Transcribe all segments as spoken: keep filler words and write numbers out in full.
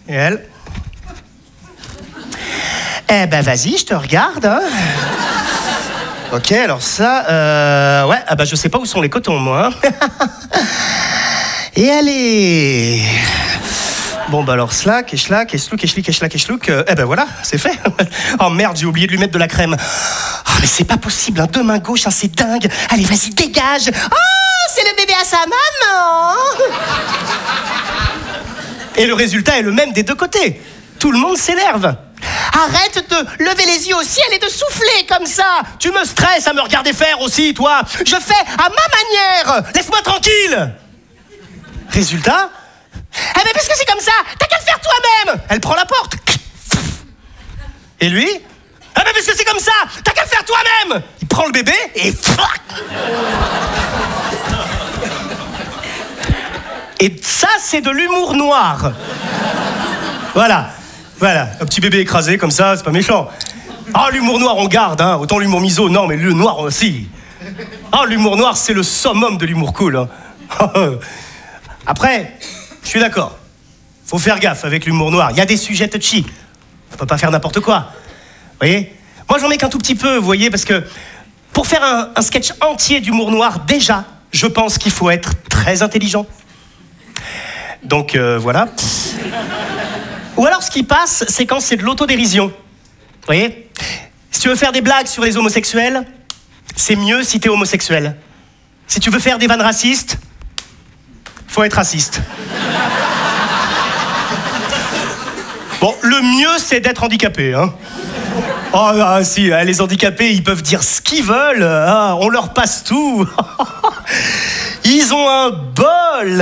Et elle? Eh ben vas-y, je te regarde. Hein. Ok, alors ça, euh, ouais, ah bah je sais pas où sont les cotons, moi. Et allez. Bon bah alors slack, et schlack, et slouk, et schlick, et schlack, et schlouk, euh, eh ben voilà, c'est fait. Oh merde, j'ai oublié de lui mettre de la crème. Oh mais c'est pas possible, hein, deux mains gauches, hein, c'est dingue. Allez, vas-y, dégage. Oh, c'est le bébé à sa maman. Et le résultat est le même des deux côtés. Tout le monde s'énerve. Arrête de lever les yeux au ciel et de souffler comme ça. Tu me stresses à me regarder faire aussi, toi. Je fais à ma manière. Laisse-moi tranquille. Résultat? Eh ben parce que c'est comme ça. T'as qu'à le faire toi-même. Elle prend la porte. Et lui? Eh ben parce que c'est comme ça. T'as qu'à le faire toi-même. Il prend le bébé et... Et ça, c'est de l'humour noir. Voilà. Voilà, un petit bébé écrasé comme ça, c'est pas méchant. Ah, l'humour noir, on garde, hein. Autant l'humour miso, non, mais le noir aussi. Ah, l'humour noir, c'est le summum de l'humour cool. Hein. Après, je suis d'accord. Faut faire gaffe avec l'humour noir. Il y a des sujets touchy. On peut pas faire n'importe quoi. Vous voyez? Moi, j'en mets qu'un tout petit peu, vous voyez, parce que pour faire un, un sketch entier d'humour noir, déjà, je pense qu'il faut être très intelligent. Donc, euh, voilà. Ou alors, ce qui passe, c'est quand c'est de l'autodérision. Vous voyez? Si tu veux faire des blagues sur les homosexuels, c'est mieux si t'es homosexuel. Si tu veux faire des vannes racistes, faut être raciste. Bon, le mieux, c'est d'être handicapé, hein. Oh, ah, si, les handicapés, ils peuvent dire ce qu'ils veulent. Ah, on leur passe tout. Ils ont un bol.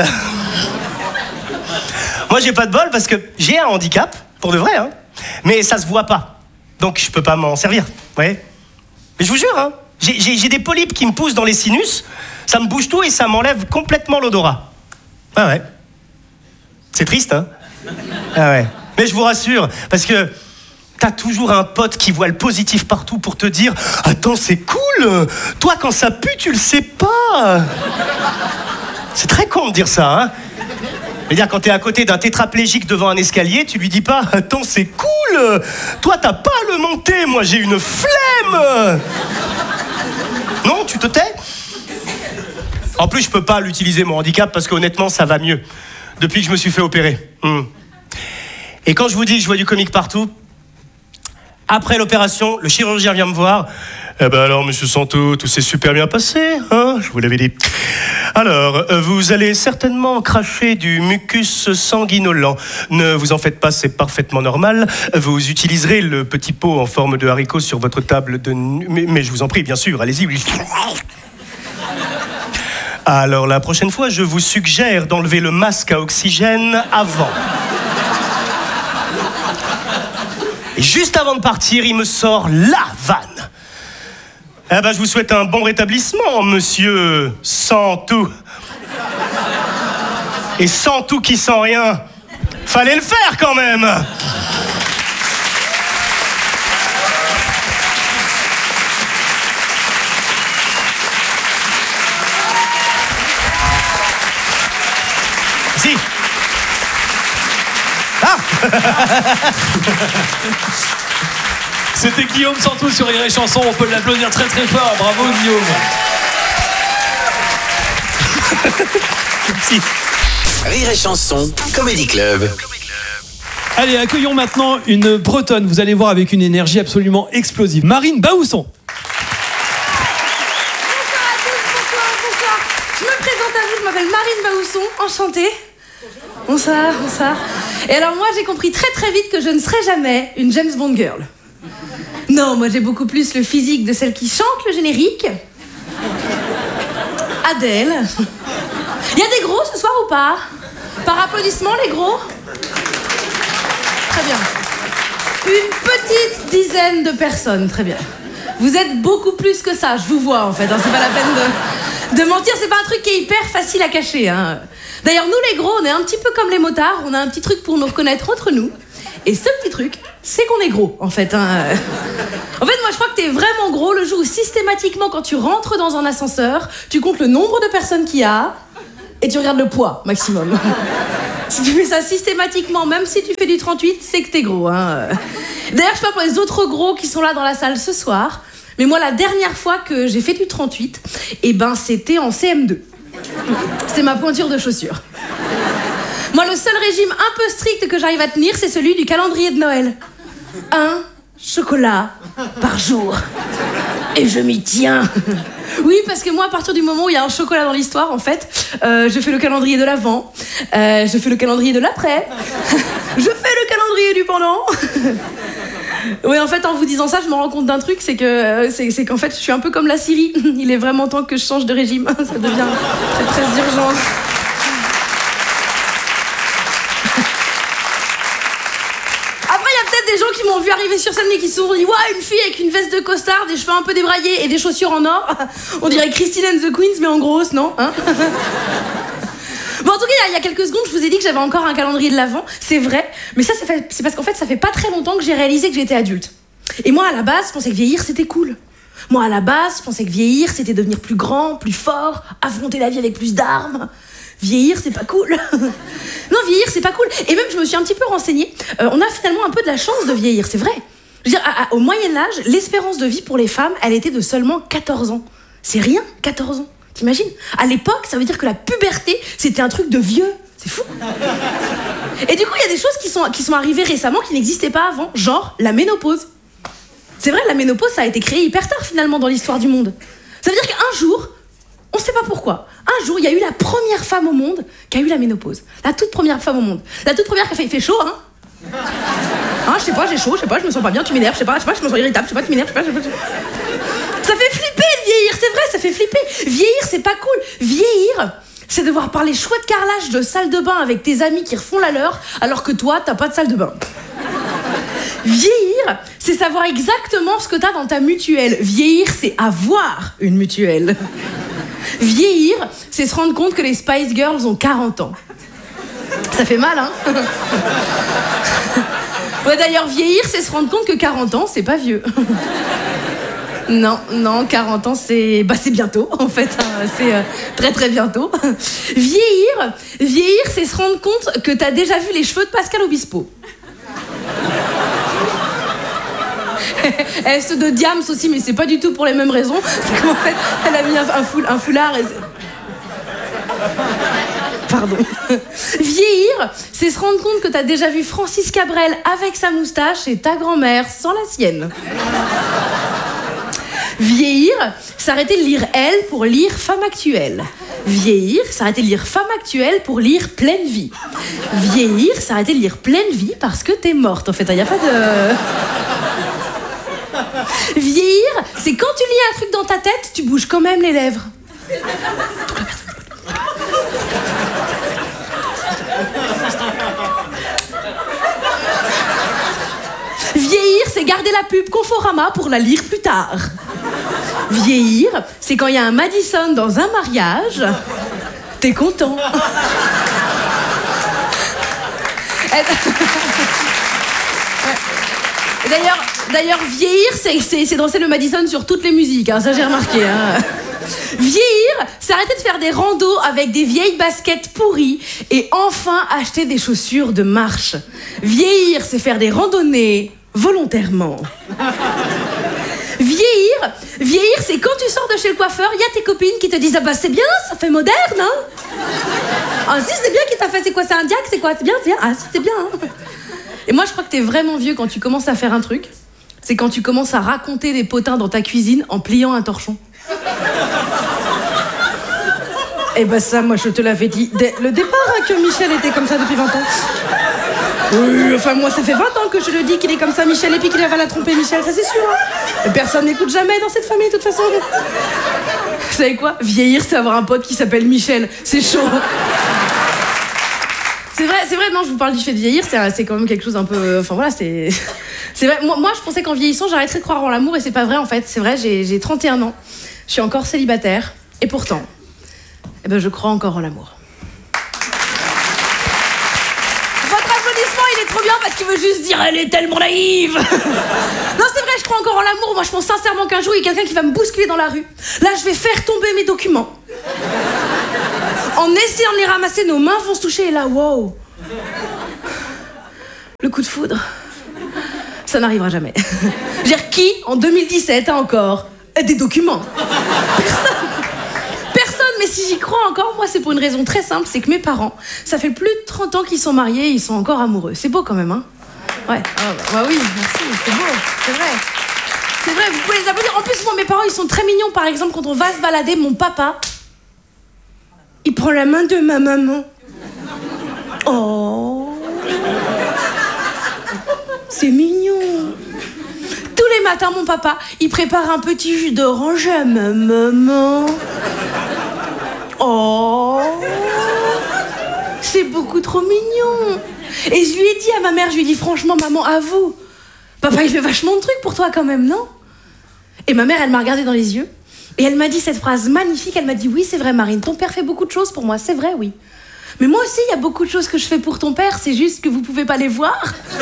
Moi, j'ai pas de bol parce que j'ai un handicap, pour de vrai, hein, mais ça se voit pas. Donc, je peux pas m'en servir, vous voyez. Mais je vous jure, hein, j'ai, j'ai, j'ai des polypes qui me poussent dans les sinus, ça me bouge tout et ça m'enlève complètement l'odorat. Ah ouais. C'est triste, hein. Ah ouais. Mais je vous rassure, parce que t'as toujours un pote qui voit le positif partout pour te dire « Attends, c'est cool. Toi, quand ça pue, tu le sais pas. » C'est très con de dire ça, hein. C'est-à-dire, quand t'es à côté d'un tétraplégique devant un escalier, tu lui dis pas « Attends, c'est cool. Toi, t'as pas à le monter. Moi, j'ai une flemme. » Non, tu te tais. En plus, je peux pas l'utiliser, mon handicap, parce qu'honnêtement, ça va mieux. Depuis que je me suis fait opérer. Mmh. Et quand je vous dis que je vois du comique partout, après l'opération, le chirurgien vient me voir. Eh ben alors, monsieur Santo, tout s'est super bien passé, hein, je vous l'avais dit. Alors, vous allez certainement cracher du mucus sanguinolent. Ne vous en faites pas, c'est parfaitement normal. Vous utiliserez le petit pot en forme de haricot sur votre table de... Mais, mais je vous en prie, bien sûr, allez-y. Alors, la prochaine fois, je vous suggère d'enlever le masque à oxygène avant. Et juste avant de partir, il me sort la vanne. Eh ben, je vous souhaite un bon rétablissement, monsieur sans tout. Et sans tout qui sent rien. Fallait le faire quand même. Si. Ah. C'était Guillaume Santou sur Rire et Chanson, on peut l'applaudir très très fort, bravo Guillaume. Si. Rire et Chanson, Comedy Club. Allez, accueillons maintenant une Bretonne, vous allez voir, avec une énergie absolument explosive. Marine Baousson. Bonsoir à tous, bonsoir, bonsoir. Je me présente à vous, je m'appelle Marine Baousson, enchantée. Bonsoir, bonsoir. Et alors moi j'ai compris très très vite que je ne serai jamais une James Bond girl. Non, moi j'ai beaucoup plus le physique de celle qui chante le générique. Adèle. Il y a des gros ce soir ou pas? Par applaudissement les gros? Très bien. Une petite dizaine de personnes, très bien. Vous êtes beaucoup plus que ça, je vous vois en fait, hein, c'est pas la peine de, de mentir, c'est pas un truc qui est hyper facile à cacher. Hein. D'ailleurs, nous les gros, on est un petit peu comme les motards, on a un petit truc pour nous reconnaître entre nous. Et ce petit truc, c'est qu'on est gros, en fait. Hein. En fait, moi, je crois que t'es vraiment gros le jour où systématiquement, quand tu rentres dans un ascenseur, tu comptes le nombre de personnes qu'il y a, et tu regardes le poids maximum. Si tu fais ça systématiquement, même si tu fais du trente-huit, c'est que t'es gros. Hein. D'ailleurs, je sais pas pour les autres gros qui sont là dans la salle ce soir, mais moi, la dernière fois que j'ai fait du trente-huit, eh ben, c'était en C M deux. C'était ma pointure de chaussure. Moi, le seul régime un peu strict que j'arrive à tenir, c'est celui du calendrier de Noël. Un chocolat par jour. Et je m'y tiens. Oui, parce que moi, à partir du moment où il y a un chocolat dans l'histoire, en fait, euh, je fais le calendrier de l'avant, euh, je fais le calendrier de l'après, je fais le calendrier du pendant. Oui, en fait, en vous disant ça, je me rends compte d'un truc, c'est que euh, c'est, c'est qu'en fait, je suis un peu comme la Syrie. Il est vraiment temps que je change de régime. Ça devient très, très urgent. Après, il y a peut-être des gens qui m'ont vu arriver sur scène et qui se sont dit « Ouah, une fille avec une veste de costard, des cheveux un peu débraillés et des chaussures en or. On dirait Christine and the Queens, mais en grosse, non hein ?» Bon, en tout cas, il y a quelques secondes, je vous ai dit que j'avais encore un calendrier de l'Avent, c'est vrai, mais ça, ça fait, c'est parce qu'en fait, ça fait pas très longtemps que j'ai réalisé que j'étais adulte. Et moi, à la base, je pensais que vieillir, c'était cool. Moi, à la base, je pensais que vieillir, c'était devenir plus grand, plus fort, affronter la vie avec plus d'armes. Vieillir, c'est pas cool. Non, vieillir, c'est pas cool. Et même, je me suis un petit peu renseignée. Euh, on a finalement un peu de la chance de vieillir, c'est vrai. Je veux dire, à, à, au Moyen-Âge, l'espérance de vie pour les femmes, elle était de seulement quatorze ans. C'est rien, quatorze ans. T'imagines ? À l'époque, ça veut dire que la puberté, c'était un truc de vieux. C'est fou. Et du coup, il y a des choses qui sont, qui sont arrivées récemment qui n'existaient pas avant, genre la ménopause. C'est vrai, la ménopause, ça a été créé hyper tard finalement dans l'histoire du monde. Ça veut dire qu'un jour, on sait pas pourquoi, un jour, il y a eu la première femme au monde qui a eu la ménopause. La toute première femme au monde. La toute première qui a fait, il fait chaud, hein ? Hein, je sais pas, j'ai chaud, je sais pas, je me sens pas bien, tu m'énerves, je sais pas, je sais pas, je me sens irritable, je sais pas, tu m'énerves, je sais pas, je sais pas. Ça fait flipper de vieillir, c'est vrai, ça fait flipper. Vieillir, c'est pas cool. Vieillir, c'est devoir parler chouette carrelage de salle de bain avec tes amis qui refont la leur, alors que toi, t'as pas de salle de bain. Vieillir, c'est savoir exactement ce que t'as dans ta mutuelle. Vieillir, c'est avoir une mutuelle. Vieillir, c'est se rendre compte que les Spice Girls ont quarante ans. Ça fait mal, hein? Ouais, d'ailleurs, vieillir, c'est se rendre compte que quarante ans, c'est pas vieux. Non, non, quarante ans, c'est... Bah, c'est bientôt, en fait. Hein, c'est euh, très, très bientôt. Vieillir, vieillir, c'est se rendre compte que t'as déjà vu les cheveux de Pascal Obispo. Elle ceux de Diams aussi, mais c'est pas du tout pour les mêmes raisons. C'est qu'en fait, elle a mis un, un, foul, un foulard et... Pardon. Vieillir, c'est se rendre compte que t'as déjà vu Francis Cabrel avec sa moustache et ta grand-mère sans la sienne. Vieillir, s'arrêter de lire Elle pour lire Femme actuelle. Vieillir, s'arrêter de lire Femme actuelle pour lire Pleine vie. Vieillir, s'arrêter de lire Pleine vie parce que t'es morte. En fait, il n'y a pas de... Vieillir, c'est quand tu lis un truc dans ta tête, tu bouges quand même les lèvres. Vieillir, c'est garder la pub Conforama pour la lire plus tard. Vieillir, c'est quand il y a un Madison dans un mariage, t'es content. D'ailleurs, d'ailleurs, vieillir, c'est, c'est, c'est danser le Madison sur toutes les musiques, hein, ça j'ai remarqué. Hein. Vieillir, c'est arrêter de faire des randos avec des vieilles baskets pourries et enfin acheter des chaussures de marche. Vieillir, c'est faire des randonnées volontairement. Vieillir, vieillir, c'est quand tu sors de chez le coiffeur, il y a tes copines qui te disent « Ah bah c'est bien, ça fait moderne, hein !» Ah si, c'est bien qui t'a fait, c'est quoi, c'est un diac, c'est quoi, c'est bien, c'est bien, ah si, c'est bien, hein. Et moi, je crois que t'es vraiment vieux quand tu commences à faire un truc. C'est quand tu commences à raconter des potins dans ta cuisine en pliant un torchon. Et bah ça, moi, je te l'avais dit dès le départ hein, que Michel était comme ça depuis vingt ans. Oui, enfin, moi, ça fait vingt ans que je le dis qu'il est comme ça, Michel, et puis qu'il va la tromper, Michel, ça c'est sûr. Hein. Personne n'écoute jamais dans cette famille, de toute façon. Vous savez quoi ? Vieillir, c'est avoir un pote qui s'appelle Michel. C'est chaud. C'est vrai, c'est vrai, non, je vous parle du fait de vieillir, c'est, c'est quand même quelque chose un peu... Enfin voilà, c'est... C'est vrai, moi, moi je pensais qu'en vieillissant, j'arrêterais de croire en l'amour, et c'est pas vrai, en fait. C'est vrai, j'ai, j'ai trente et un ans, je suis encore célibataire, et pourtant, eh ben, je crois encore en l'amour. Votre applaudissement, il est trop bien, parce qu'il veut juste dire « Elle est tellement naïve !» Non, c'est vrai, je crois encore en l'amour. Moi, je pense sincèrement qu'un jour, il y a quelqu'un qui va me bousculer dans la rue. Là, je vais faire tomber mes documents. En essayant de les ramasser, nos mains vont se toucher et là, wow. Le coup de foudre. Ça n'arrivera jamais. Je veux dire, qui, en deux mille dix-sept, a encore des documents? Personne. Personne, mais si j'y crois encore, moi, c'est pour une raison très simple, c'est que mes parents, ça fait plus de trente ans qu'ils sont mariés et ils sont encore amoureux. C'est beau quand même, hein? Ouais. Ah, bah, bah oui, merci, c'est beau, c'est vrai. C'est vrai, vous pouvez les applaudir. En plus, moi, mes parents, ils sont très mignons. Par exemple, quand on va se balader, mon papa, il prend la main de ma maman. Oh, c'est mignon. Tous les matins, mon papa, il prépare un petit jus d'orange à ma maman. Oh, c'est beaucoup trop mignon. Et je lui ai dit à ma mère, je lui ai dit franchement, maman, avoue, papa, il fait vachement de trucs pour toi quand même, non? Et ma mère, elle m'a regardé dans les yeux et elle m'a dit cette phrase magnifique. Elle m'a dit, oui, c'est vrai, Marine, ton père fait beaucoup de choses pour moi, c'est vrai, oui. Mais moi aussi, il y a beaucoup de choses que je fais pour ton père, c'est juste que vous pouvez pas les voir.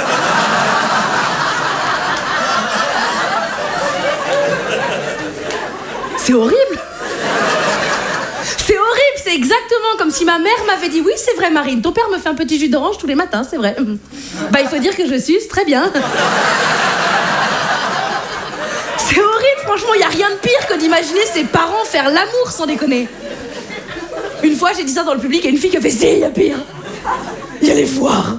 C'est horrible. C'est horrible, c'est exactement comme si ma mère m'avait dit, oui, c'est vrai, Marine, ton père me fait un petit jus d'orange tous les matins, c'est vrai. Bah, il faut dire que je suce, très bien. C'est horrible, franchement, il n'y a rien de pire que d'imaginer ses parents faire l'amour, sans déconner. Une fois, j'ai dit ça dans le public et une fille qui a fait, si, il y a pire. Il y a les foires.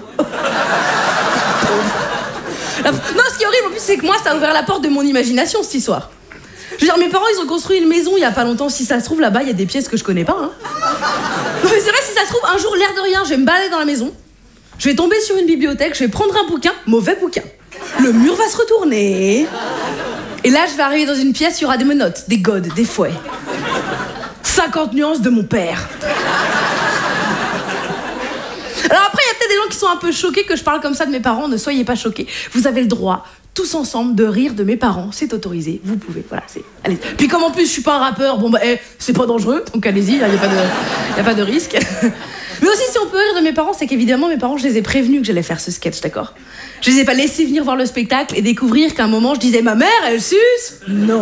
Non, ce qui est horrible, en plus, c'est que moi, ça a ouvert la porte de mon imagination, cette histoire. Je veux dire, mes parents, ils ont construit une maison il y a pas longtemps. Si ça se trouve, là-bas, il y a des pièces que je connais pas. Hein. Non, mais c'est vrai, si ça se trouve, un jour, l'air de rien, je vais me balader dans la maison. Je vais tomber sur une bibliothèque, je vais prendre un bouquin, mauvais bouquin. Le mur va se retourner. Et là, je vais arriver dans une pièce, il y aura des menottes, des godes, des fouets. cinquante nuances de mon père. Alors après, il y a peut-être des gens qui sont un peu choqués que je parle comme ça de mes parents. Ne soyez pas choqués. Vous avez le droit, tous ensemble, de rire de mes parents. C'est autorisé. Vous pouvez. Voilà, c'est... Allez. Puis comme en plus, je suis pas un rappeur, bon bah, eh, c'est pas dangereux. Donc allez-y, il n'y a pas de, y a pas de risque. Mais aussi, si on peut rire de mes parents, c'est qu'évidemment, mes parents, je les ai prévenus que j'allais faire ce sketch, d'accord? Je les ai pas laissés venir voir le spectacle et découvrir qu'à un moment, je disais, ma mère, elle suce? Non.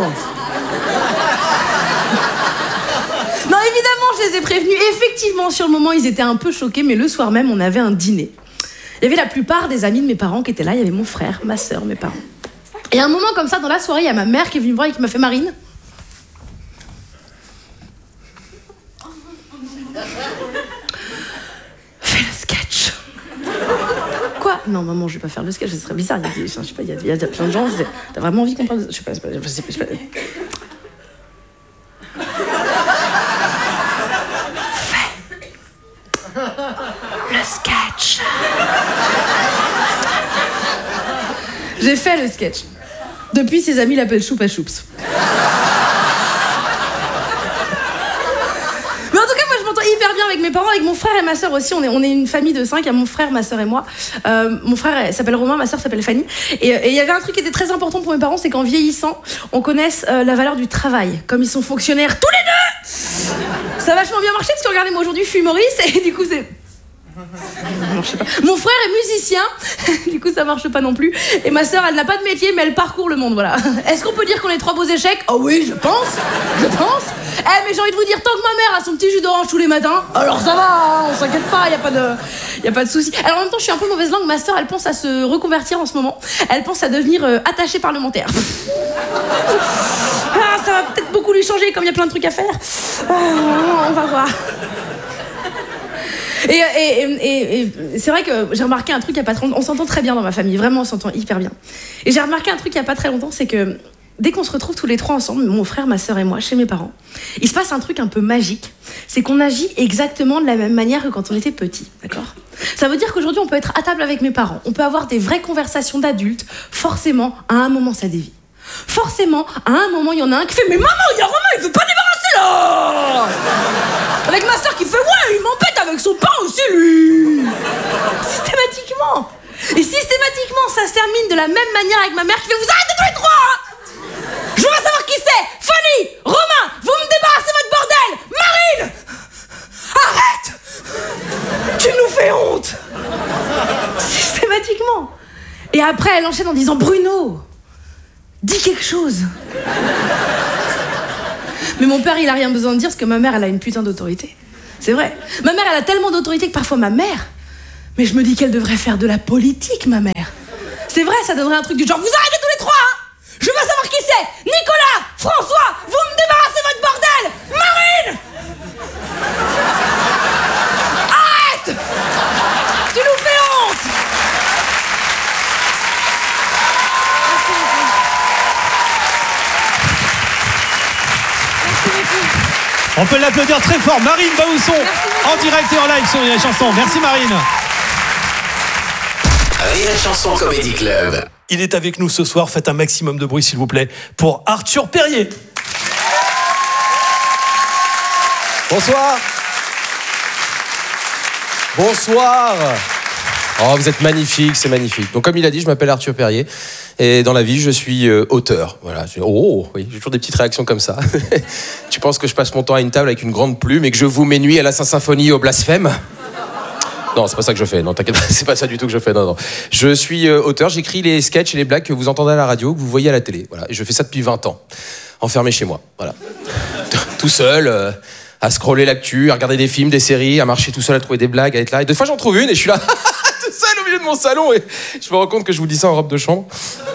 Non, évidemment, je les ai prévenus. Effectivement, sur le moment, ils étaient un peu choqués, mais le soir même, on avait un dîner. Il y avait la plupart des amis de mes parents qui étaient là. Il y avait mon frère, ma sœur, mes parents. Et à un moment comme ça, dans la soirée, il y a ma mère qui est venue me voir et qui m'a fait, Marine, fais le sketch. Quoi? Non, maman, je vais pas faire le sketch, ce serait bizarre. Il y a, des, je sais pas, il y a, il y a plein de gens. T'as vraiment envie qu'on parle de... Je sais pas, je sais pas, je sais pas, je sais pas. Le sketch. J'ai fait le sketch. Depuis, ses amis l'appellent Choupa Choups. Mais en tout cas, moi, je m'entends hyper bien avec mes parents, avec mon frère et ma sœur aussi. On est, on est une famille de cinq. Il y a mon frère, ma sœur et moi. Euh, mon frère s'appelle Romain, ma sœur s'appelle Fanny. Et il y avait un truc qui était très important pour mes parents, c'est qu'en vieillissant, on connaisse euh, la valeur du travail. Comme ils sont fonctionnaires tous les deux, ça a vachement bien marché, parce que regardez, moi aujourd'hui, je suis humoriste, et du coup, c'est... Non, je sais pas. Mon frère est musicien, du coup ça marche pas non plus. Et ma sœur, elle n'a pas de métier, mais elle parcourt le monde, voilà. Est-ce qu'on peut dire qu'on est trois beaux échecs? Oh oui, je pense, je pense. Eh, mais j'ai envie de vous dire, tant que ma mère a son petit jus d'orange tous les matins, alors ça va, hein, on s'inquiète pas, y a pas de, y a pas de souci. Alors en même temps, je suis un peu mauvaise langue. Ma sœur, elle pense à se reconvertir en ce moment. Elle pense à devenir euh, attachée parlementaire. Ah, ça va peut-être beaucoup lui changer, comme il y a plein de trucs à faire. Ah, on va voir. Et, et, et, et c'est vrai que j'ai remarqué un truc il y a pas très longtemps. On s'entend très bien dans ma famille, vraiment on s'entend hyper bien. Et j'ai remarqué un truc il y a pas très longtemps, c'est que dès qu'on se retrouve tous les trois ensemble, mon frère, ma sœur et moi, chez mes parents, il se passe un truc un peu magique. C'est qu'on agit exactement de la même manière que quand on était petit, d'accord? Ça veut dire qu'aujourd'hui on peut être à table avec mes parents, on peut avoir des vraies conversations d'adultes. Forcément, à un moment ça dévie. Forcément, à un moment il y en a un qui fait, mais maman, il y a Romain, il veut pas débarrasser là. Avec ma sœur qui fait, ouais, il m'embête avec son pain aussi, lui. Systématiquement. Et systématiquement, ça se termine de la même manière avec ma mère qui fait, vous arrêtez tous les trois, hein. Je veux savoir qui c'est. Fanny, Romain, vous me débarrassez votre bordel. Marine, arrête. Tu nous fais honte. Systématiquement. Et après, elle enchaîne en disant, Bruno, dis quelque chose. Mais mon père, il a rien besoin de dire parce que ma mère, elle a une putain d'autorité. C'est vrai. Ma mère, elle a tellement d'autorité que parfois ma mère... Mais je me dis qu'elle devrait faire de la politique, ma mère. C'est vrai, ça donnerait un truc du genre, vous arrêtez tous les trois, hein. Je veux savoir qui c'est. Nicolas, François, vous me débarrassez votre bordel. Marine, arrête. Tu nous fais honte. Merci beaucoup. Merci beaucoup. On peut l'applaudir très fort. Marine Baousson, en direct et en live sur les chansons. Merci Marine. Rire et Chanson Comedy Club. Il est avec nous ce soir. Faites un maximum de bruit, s'il vous plaît, pour Arthur Perrier. Bonsoir. Bonsoir. Oh, vous êtes magnifique, c'est magnifique. Donc, comme il a dit, je m'appelle Arthur Perrier. Et dans la vie, je suis euh, auteur. Voilà. Oh, oui, j'ai toujours des petites réactions comme ça. Tu penses que je passe mon temps à une table avec une grande plume et que je voue mes nuits à la Saint-Symphonie au blasphème ? Non, c'est pas ça que je fais. Non, t'inquiète pas, c'est pas ça du tout que je fais. Non, non. Je suis euh, auteur, j'écris les sketchs et les blagues que vous entendez à la radio, que vous voyez à la télé. Voilà. Et je fais ça depuis vingt ans. Enfermé chez moi. Voilà. Tout seul, euh, à scroller l'actu, à regarder des films, des séries, à marcher tout seul, à trouver des blagues, à être là. Et deux fois, j'en trouve une et je suis là, tout seul au milieu de mon salon. Et je me rends compte que je vous dis ça en robe de chambre.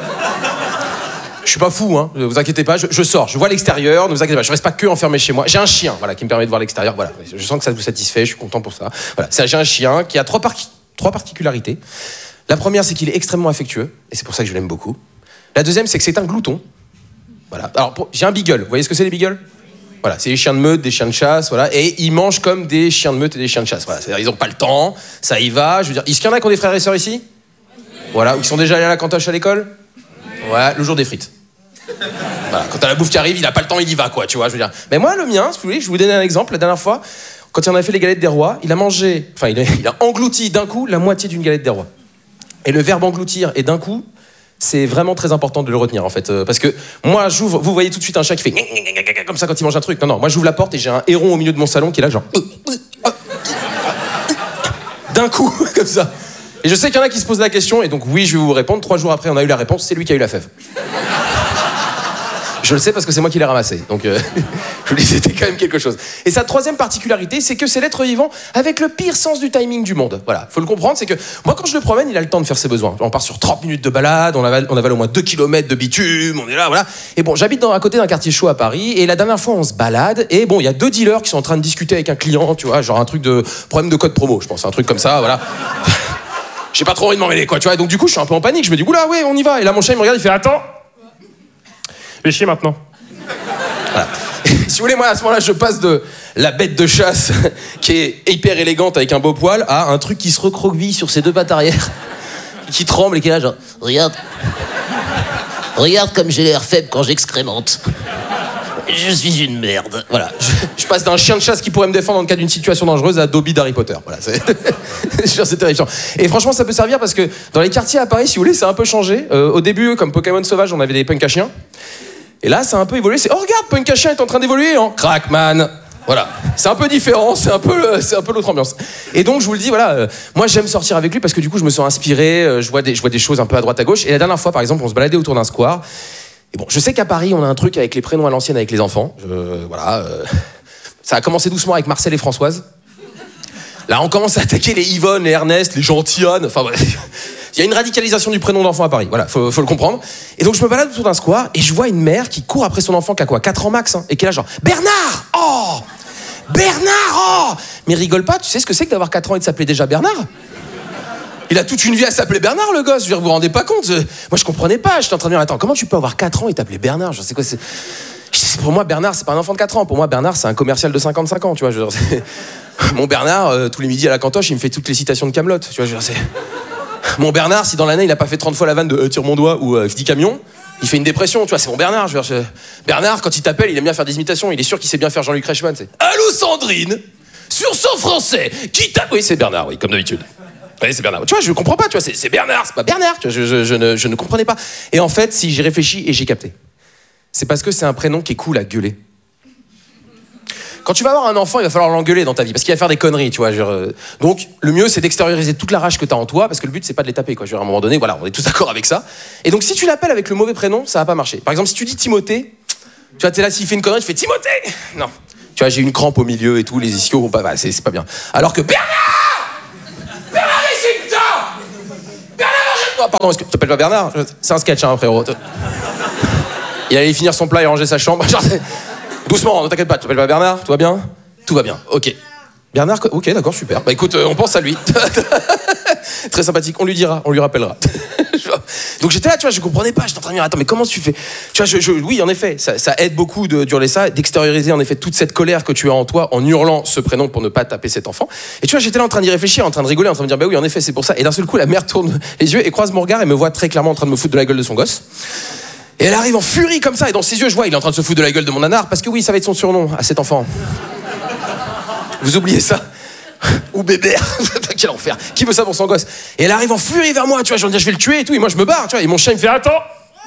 Je suis pas fou, hein. Vous inquiétez pas, je, je sors, je vois l'extérieur, ne vous inquiétez pas, je reste pas que enfermé chez moi. J'ai un chien, voilà, qui me permet de voir l'extérieur, voilà. Je sens que ça vous satisfait, je suis content pour ça. Voilà, c'est, j'ai un chien qui a trois, par- trois particularités. La première, c'est qu'il est extrêmement affectueux, et c'est pour ça que je l'aime beaucoup. La deuxième, c'est que c'est un glouton. Voilà. Alors, pour, j'ai un beagle. Vous voyez ce que c'est les beagles ? Voilà, c'est des chiens de meute, des chiens de chasse, voilà, et ils mangent comme des chiens de meute et des chiens de chasse. Voilà, c'est-à-dire ils ont pas le temps, ça y va. Je veux dire, est-ce qu'il y en a qui ont des frères et sœurs ici ? Voilà, ou qui sont déjà allés à la cantoche à l'école ? Ouais, le jour des frites. Voilà, quand t'as la bouffe qui arrive, il a pas le temps, il y va, quoi, tu vois, je veux dire. Mais moi, le mien, si vous voulez, je vais vous donner un exemple. La dernière fois, quand il en a fait les galettes des rois, il a mangé, enfin, il a, il a englouti d'un coup la moitié d'une galette des rois. Et le verbe engloutir et d'un coup, c'est vraiment très important de le retenir, en fait. Euh, parce que moi, j'ouvre, vous voyez tout de suite un chat qui fait comme ça quand il mange un truc. Non, non, moi, j'ouvre la porte et j'ai un héron au milieu de mon salon qui est là, genre. D'un coup, comme ça. Et je sais qu'il y en a qui se posent la question, et donc oui, je vais vous répondre. Trois jours après, on a eu la réponse, c'est lui qui a eu la fève. Je le sais parce que c'est moi qui l'ai ramassé. Donc, euh, je vous dis, c'était quand même quelque chose. Et sa troisième particularité, c'est que c'est l'être vivant avec le pire sens du timing du monde. Voilà, faut le comprendre, c'est que moi, quand je le promène, il a le temps de faire ses besoins. On part sur trente minutes de balade, on avale, on avale au moins deux kilomètres de bitume, on est là, voilà. Et bon, j'habite dans, à côté d'un quartier chaud à Paris, et la dernière fois, on se balade, et bon, il y a deux dealers qui sont en train de discuter avec un client, tu vois, genre un truc de problème de code promo, je pense, un truc comme ça, voilà. J'ai pas trop envie de m'en mêler, quoi, tu vois. Et donc, du coup, je suis un peu en panique, je me dis, oula, ouais, on y va. Et là, mon chat, il me regarde, il fait, attends. Je vais chier maintenant. Voilà. Si vous voulez, moi, à ce moment-là, je passe de la bête de chasse qui est hyper élégante avec un beau poil à un truc qui se recroqueville sur ses deux pattes arrière, qui tremble et qui est là, genre, regarde. Regarde comme j'ai l'air faible quand j'excrémente. Je suis une merde. Voilà. Je, je passe d'un chien de chasse qui pourrait me défendre en cas d'une situation dangereuse à Dobby d'Harry Potter. Voilà. C'est, c'est terrifiant. Et franchement, ça peut servir parce que dans les quartiers à Paris, si vous voulez, ça a un peu changé. Euh, au début, comme Pokémon sauvage, on avait des punks à chiens. Et là, ça a un peu évolué. C'est, oh regarde, punk à chien est en train d'évoluer, hein. Crackman. Voilà. C'est un peu différent, c'est un peu, c'est un peu l'autre ambiance. Et donc, je vous le dis, voilà, euh, moi, j'aime sortir avec lui parce que du coup, je me sens inspiré, euh, je vois des, je vois des choses un peu à droite à gauche. Et la dernière fois, par exemple, on se baladait autour d'un square. Et bon, je sais qu'à Paris, on a un truc avec les prénoms à l'ancienne avec les enfants. Je, voilà. Euh, ça a commencé doucement avec Marcel et Françoise. Là, on commence à attaquer les Yvonne, les Ernest, les Gentillonne. Enfin, voilà. Il y a une radicalisation du prénom d'enfant à Paris. Voilà, faut, faut le comprendre. Et donc, je me balade autour d'un square et je vois une mère qui court après son enfant qui a quoi, quatre ans max, hein, et qui est là genre, Bernard! Oh! Bernard! Oh! Mais rigole pas, tu sais ce que c'est que d'avoir quatre ans et de s'appeler déjà Bernard? Il a toute une vie à s'appeler Bernard, le gosse. Je veux dire, vous vous rendez pas compte? Moi, je comprenais pas. J'étais en train de dire, attends, comment tu peux avoir quatre ans et t'appeler Bernard? Je sais quoi, c'est... Pour moi, Bernard, c'est pas un enfant de quatre ans. Pour moi, Bernard, c'est un commercial de cinquante-cinq ans, tu vois. Je veux dire, c'est... Mon Bernard, euh, tous les midis à la cantoche, il me fait toutes les citations de Kaamelott, tu vois. Je veux dire, c'est... Mon Bernard, si dans l'année, il a pas fait trente fois la vanne de euh, tire mon doigt ou euh, dis camion, il fait une dépression, tu vois. C'est mon Bernard. Je veux dire, je... Bernard, quand il t'appelle, il aime bien faire des imitations. Il est sûr qu'il sait bien faire Jean-Luc Reichmann. C'est allô Sandrine, sur son français, qui t'a... Oui, c'est Bernard, oui, comme d'habitude. Oui, c'est Bernard. Tu vois, je comprends pas, tu vois, c'est, c'est Bernard, c'est pas Bernard, tu vois, je, je, je, ne, je ne comprenais pas. Et en fait, si j'y réfléchis et j'ai capté, c'est parce que c'est un prénom qui est cool à gueuler. Quand tu vas avoir un enfant, il va falloir l'engueuler dans ta vie, parce qu'il va faire des conneries, tu vois. Genre, euh... Donc, le mieux, c'est d'extérioriser toute la rage que t'as en toi, parce que le but, c'est pas de les taper, quoi. Genre, à un moment donné, voilà, on est tous d'accord avec ça. Et donc, si tu l'appelles avec le mauvais prénom, ça va pas marcher. Par exemple, si tu dis Timothée, tu vois, t'es là, s'il fait une connerie, tu fais Timothée. Non. Tu vois, j'ai une crampe au milieu et tout, les ischios vont pas, bah, c'est, c'est pas bien. Alors que Bernard Bernard, ici, putain Bernard, mange-toi. Pardon, est-ce que tu t'appelles pas Bernard? C'est un sketch, hein, frérot. Il allait finir son plat et ranger sa chambre. Genre, doucement, ne t'inquiète pas, tu t'appelles pas Bernard? Tout va bien? Tout va bien, ok. Bernard, ok, d'accord, super. Bah écoute, euh, on pense à lui. Très sympathique, on lui dira, on lui rappellera. Donc j'étais là, tu vois, je comprenais pas, j'étais en train de me dire, attends, mais comment tu fais? Tu vois, je, je, oui, en effet, ça, ça aide beaucoup de hurler ça, d'extérioriser en effet toute cette colère que tu as en toi en hurlant ce prénom pour ne pas taper cet enfant. Et tu vois, j'étais là en train d'y réfléchir, en train de rigoler, en train de me dire, bah oui, en effet, c'est pour ça. Et d'un seul coup, la mère tourne les yeux et croise mon regard et me voit très clairement en train de me foutre de la gueule de son gosse. Et elle arrive en furie comme ça, et dans ses yeux, je vois, il est en train de se foutre de la gueule de mon nanar, parce que oui, ça va être son surnom à cet enfant. Vous oubliez ça? Ou bébert, quel enfer. Qui veut ça pour son gosse? Et elle arrive en furie vers moi, tu vois, je vais dire je vais le tuer et tout, et moi je me barre, tu vois, et mon chien il me fait attends.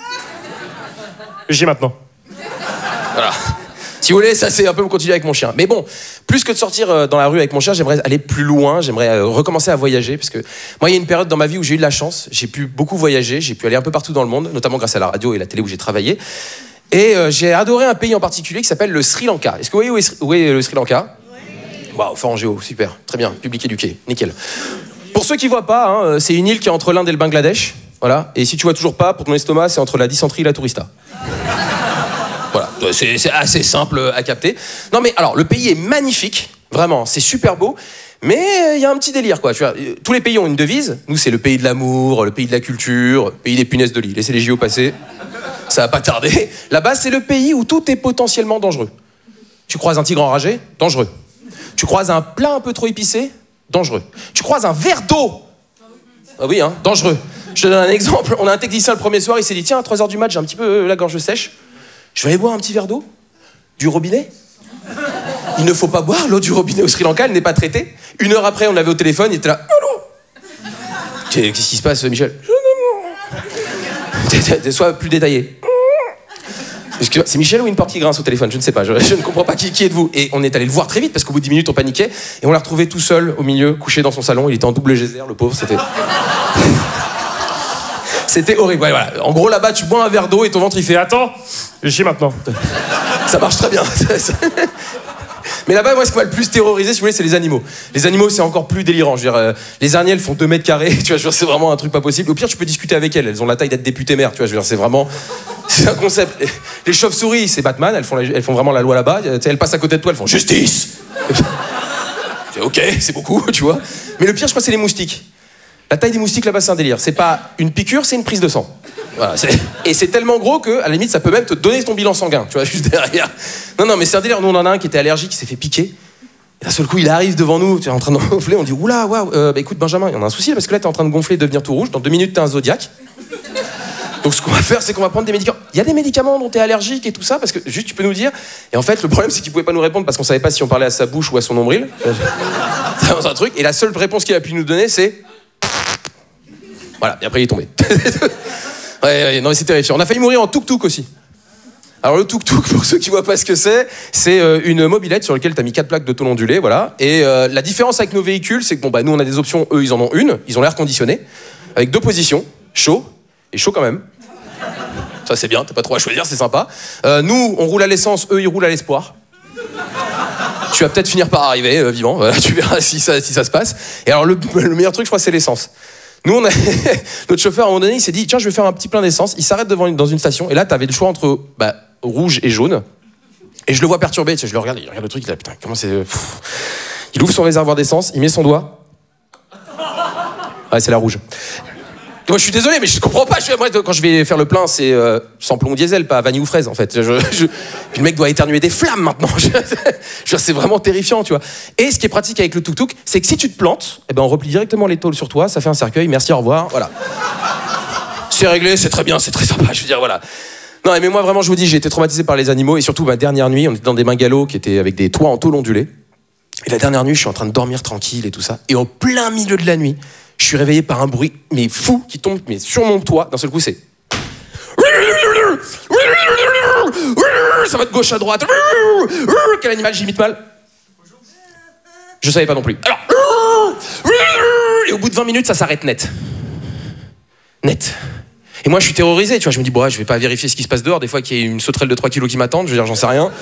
J'ai maintenant. Voilà. Si vous voulez, ça c'est un peu me continuer avec mon chien. Mais bon, plus que de sortir dans la rue avec mon chien, j'aimerais aller plus loin, j'aimerais recommencer à voyager, parce que moi il y a une période dans ma vie où j'ai eu de la chance, j'ai pu beaucoup voyager, j'ai pu aller un peu partout dans le monde, notamment grâce à la radio et la télé où j'ai travaillé. Et euh, j'ai adoré un pays en particulier qui s'appelle le Sri Lanka. Est-ce que vous voyez où est, où est le Sri Lanka? Waouh, fort en géo, super, très bien, public éduqué, nickel. Pour ceux qui voient pas, hein, c'est une île qui est entre l'Inde et le Bangladesh, voilà. Et si tu vois toujours pas, pour ton estomac, c'est entre la dysenterie et la tourista. Voilà, c'est, c'est assez simple à capter. Non mais alors, le pays est magnifique, vraiment, c'est super beau, mais il y a un petit délire, quoi. Tu vois, tous les pays ont une devise. Nous, c'est le pays de l'amour, le pays de la culture, le pays des punaises de lit. Laissez les J O passer, ça va pas tarder. Là-bas, c'est le pays où tout est potentiellement dangereux. Tu croises un tigre enragé, dangereux. Tu croises un plat un peu trop épicé, dangereux. Tu croises un verre d'eau, ah oui, hein, dangereux. Je te donne un exemple. On a un technicien le premier soir, il s'est dit tiens, à trois heures du mat, j'ai un petit peu la gorge sèche. Je vais aller boire un petit verre d'eau du robinet. Il ne faut pas boire l'eau du robinet au Sri Lanka, elle n'est pas traitée. Une heure après, on l'avait au téléphone, il était là. Allô. Qu'est-ce qui se passe, Michel? Sois plus détaillé. C'est Michel ou une porte qui grince au téléphone? Je ne sais pas, je, je ne comprends pas qui, qui êtes-vous. Et on est allé le voir très vite parce qu'au bout de dix minutes on paniquait et on l'a retrouvé tout seul au milieu, couché dans son salon. Il était en double geyser, le pauvre, c'était... C'était horrible. Ouais, voilà. En gros, là-bas, tu bois un verre d'eau et ton ventre il fait attends, je suis maintenant. Ça marche très bien. Mais là-bas, moi, ce qui m'a le plus terrorisé, si vous voulez, c'est les animaux. Les animaux, c'est encore plus délirant. Je veux dire, euh, les araignées, elles font deux mètres carrés. Tu vois, je veux dire, c'est vraiment un truc pas possible. Au pire, tu peux discuter avec elles. Elles ont la taille d'être députées maires. Tu vois, je veux dire, c'est vraiment, c'est un concept. Les, les chauves-souris, c'est Batman. Elles font, la, elles font vraiment la loi là-bas. Tu sais, elles passent à côté de toi, elles font justice. C'est ok, c'est beaucoup, tu vois. Mais le pire, je crois, c'est les moustiques. La taille des moustiques là-bas, c'est un délire. C'est pas une piqûre, c'est une prise de sang. Voilà, c'est... Et c'est tellement gros que, à la limite, ça peut même te donner ton bilan sanguin, tu vois, juste derrière. Non, non, mais c'est un délire. Nous, on en a un qui était allergique, qui s'est fait piquer. Et d'un seul coup, il arrive devant nous, tu es en train de gonfler. On dit oula, waouh, euh, bah écoute, Benjamin, il y en a un souci parce que là, t'es en train de gonfler, de devenir tout rouge. Dans deux minutes, t'es un zodiaque. Donc, ce qu'on va faire, c'est qu'on va prendre des médicaments. Il y a des médicaments dont t'es allergique et tout ça, parce que juste, tu peux nous dire. Et en fait, le problème, c'est qu'il pouvait pas nous répondre parce qu'on savait pas si on parlait à sa bouche ou à son nombril. C'est un truc. Et la seule réponse qu'il a pu nous donner, c'est. Voilà, et après il est tombé. ouais, ouais, non mais c'est terrifiant. On a failli mourir en tuk-tuk aussi. Alors le tuk-tuk, pour ceux qui voient pas ce que c'est, c'est euh, une mobilette sur laquelle t'as mis quatre plaques de tôle ondulée, voilà. Et euh, la différence avec nos véhicules, c'est que bon bah nous on a des options, eux ils en ont une, ils ont l'air conditionné, avec deux positions, chaud et chaud quand même. Ça c'est bien, t'as pas trop à choisir, c'est sympa. Euh, nous on roule à l'essence, eux ils roulent à l'espoir. Tu vas peut-être finir par arriver euh, vivant, voilà, tu verras si ça, si ça se passe. Et alors le, le meilleur truc je crois c'est l'essence. Nous, on a notre chauffeur, à un moment donné, il s'est dit tiens, je vais faire un petit plein d'essence. Il s'arrête devant une, dans une station, et là, t'avais le choix entre bah, rouge et jaune. Et je le vois perturbé, tu sais, je le regarde, il regarde le truc, il a putain, comment c'est. Pff. Il ouvre son réservoir d'essence, il met son doigt. Ouais, c'est la rouge. Moi, je suis désolé, mais je comprends pas. Je, moi, quand je vais faire le plein, c'est euh, sans plomb diesel, pas vanille ou fraise, en fait. Je, je, puis le mec doit éternuer des flammes maintenant. Je, je, c'est vraiment terrifiant, tu vois. Et ce qui est pratique avec le tuk-tuk, c'est que si tu te plantes, eh ben, on replie directement les tôles sur toi, ça fait un cercueil, merci, au revoir, voilà. C'est réglé, c'est très bien, c'est très sympa, je veux dire, voilà. Non, mais moi, vraiment, je vous dis, j'ai été traumatisé par les animaux, et surtout, ma dernière nuit, on était dans des bungalows qui étaient avec des toits en tôle ondulée. Et la dernière nuit, je suis en train de dormir tranquille et tout ça. Et au plein milieu de la nuit, je suis réveillé par un bruit, mais fou, qui tombe mais sur mon toit. D'un seul coup, c'est... Ça va de gauche à droite. Quel animal j'imite mal? Je savais pas non plus. Alors... Et au bout de vingt minutes, ça s'arrête net. Net. Et moi, je suis terrorisé, tu vois. Je me dis, bon, ouais, je vais pas vérifier ce qui se passe dehors. Des fois, qu'il y a une sauterelle de trois kilos qui m'attend, je veux dire, j'en sais rien.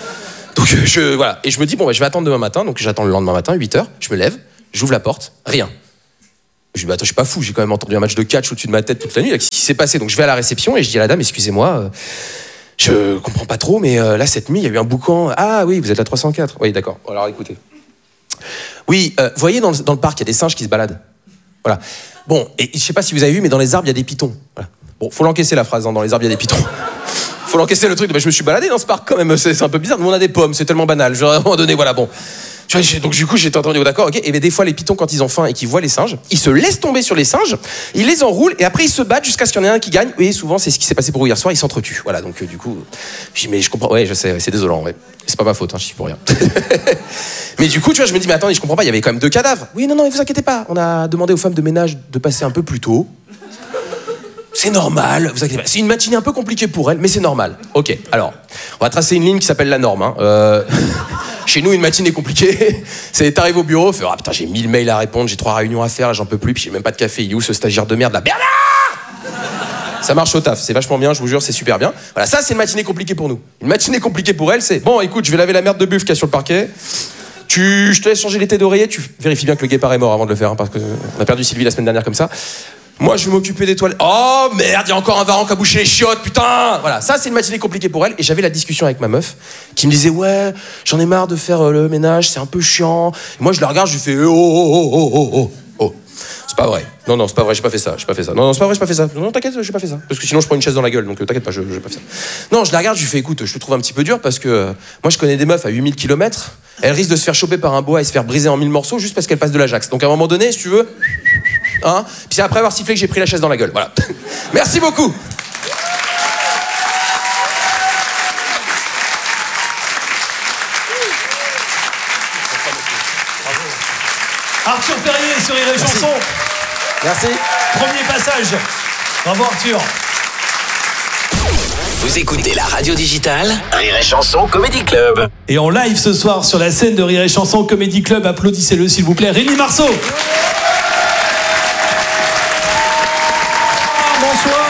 Donc je voilà, et je me dis bon bah, je vais attendre demain matin, donc j'attends le lendemain matin, huit heures, je me lève, j'ouvre la porte, rien. Je dis bah attends, je suis pas fou, j'ai quand même entendu un match de catch au-dessus de ma tête toute la nuit, qu'est-ce qui s'est passé? Donc je vais à la réception et je dis à la dame, excusez-moi, euh, je comprends pas trop, mais euh, là cette nuit il y a eu un boucan. Ah oui, vous êtes la trois cent quatre. Oui d'accord, alors écoutez. Oui, euh, vous voyez dans le, dans le parc il y a des singes qui se baladent. Voilà. Bon, et je sais pas si vous avez vu, mais dans les arbres il y a des pitons. Voilà. Bon, faut l'encaisser la phrase, hein, dans les arbres il y a des pitons. Faut l'encaisser le truc, bah, je me suis baladé dans ce parc quand même, c'est, c'est un peu bizarre. Nous on a des pommes, c'est tellement banal. Je, à un moment donné, voilà, bon. Donc du coup j'étais entendu, d'accord, ok. Et bien des fois les pitons quand ils ont faim et qu'ils voient les singes, ils se laissent tomber sur les singes, ils les enroulent et après ils se battent jusqu'à ce qu'il y en ait un qui gagne. Et souvent c'est ce qui s'est passé pour vous hier soir, ils s'entretuent. Voilà, donc euh, du coup, je dis mais je comprends, ouais je sais, c'est désolant, ouais. C'est pas ma faute, hein, je suis pour rien. Mais du coup tu vois, je me dis mais attendez, je comprends pas, il y avait quand même deux cadavres. Oui non non, mais vous inquiétez pas, on a demandé aux femmes de ménage de passer un peu plus tôt. C'est normal, vous inquiétez pas. C'est une matinée un peu compliquée pour elle, mais c'est normal. Ok, alors, on va tracer une ligne qui s'appelle la norme. Hein. Euh, chez nous, une matinée compliquée, c'est t'arrives au bureau, fait, ah putain, j'ai mille mails à répondre, j'ai trois réunions à faire, là, j'en peux plus, puis j'ai même pas de café. Il est où ce stagiaire de merde là? Bernard! Ça marche au taf, c'est vachement bien, je vous jure, c'est super bien. Voilà, ça c'est une matinée compliquée pour nous. Une matinée compliquée pour elle, c'est bon, écoute, je vais laver la merde de buff qu'il y a sur le parquet. Tu, je te laisse changer l'été d'oreiller, tu vérifies bien que le guépard est mort avant de le faire, hein, parce qu'on a perdu Sylvie la semaine dernière comme ça. Moi, je vais m'occuper des toilettes. Oh merde, il y a encore un varan qui a bouché les chiottes, putain. Voilà, ça c'est une matinée compliquée pour elle. Et j'avais la discussion avec ma meuf qui me disait ouais, j'en ai marre de faire euh, le ménage, c'est un peu chiant. Et moi, je la regarde, je lui fais oh oh oh oh oh oh. C'est pas vrai. Non non, c'est pas vrai, j'ai pas fait ça, j'ai pas fait ça. Non non, c'est pas vrai, j'ai pas fait ça. Non, non t'inquiète, j'ai pas fait ça. Parce que sinon, je prends une chaise dans la gueule, donc euh, t'inquiète pas, je j'ai pas fait ça. Non, je la regarde, je lui fais écoute, je te trouve un petit peu dur parce que euh, moi, je connais des meufs à huit mille kilomètres. Elles risquent de se faire choper par un boa et se faire briser en mille morceaux juste parce qu'elles passent de l'Ajax. Donc à un moment donné, si tu veux. Hein, puis c'est après avoir sifflé que j'ai pris la chaise dans la gueule. Voilà. Merci beaucoup. Arthur Perrier sur Rire et Chanson. Merci. Premier passage. Bravo Arthur. Vous écoutez la radio digitale Rire et Chanson Comedy Club. Et en live ce soir sur la scène de Rire et Chanson Comedy Club, applaudissez-le s'il vous plaît, Rémi Marceau. Bonsoir.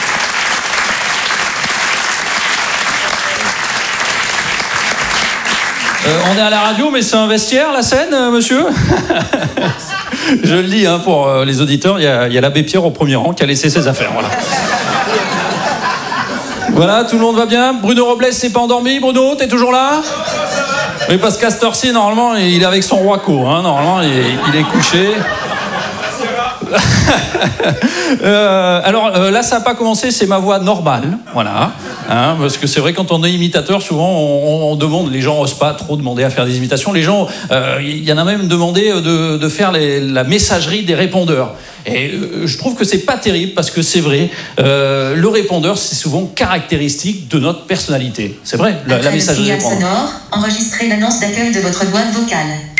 Euh, on est à la radio, mais c'est un vestiaire, la scène, euh, monsieur. Je le dis hein, pour euh, les auditeurs, il y a, y a l'abbé Pierre au premier rang qui a laissé ses affaires. Voilà. Voilà, tout le monde va bien. Bruno Robles s'est pas endormi. Bruno, t'es toujours là? Oui, parce qu'à cette heure-ci, normalement, il est avec son Roaco. Hein, normalement, il est, il est couché. euh, alors euh, là, ça n'a pas commencé, c'est ma voix normale, voilà. Hein, parce que c'est vrai, quand on est imitateur, souvent on, on demande, les gens n'osent pas trop demander à faire des imitations. Les gens, il euh, y en a même demandé de, de faire les, la messagerie des répondeurs. Et euh, je trouve que c'est pas terrible parce que c'est vrai, euh, le répondeur, c'est souvent caractéristique de notre personnalité. C'est vrai, la, la messagerie répondeur. Sonore, enregistrez l'annonce d'accueil de votre boîte vocale.